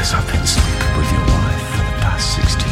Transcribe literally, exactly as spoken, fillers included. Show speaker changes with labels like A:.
A: Because I've been sleeping with your wife for the past sixteen